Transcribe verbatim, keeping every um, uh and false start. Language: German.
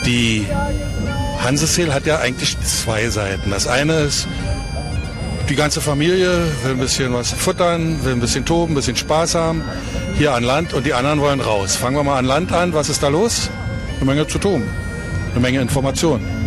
Die Hanseseel hat ja eigentlich zwei Seiten. Das eine ist, die ganze Familie will ein bisschen was futtern, will ein bisschen toben, ein bisschen Spaß haben, hier an Land, und die anderen wollen raus. Fangen wir mal an Land an. Was ist da los? Eine Menge zu tun, eine Menge Informationen.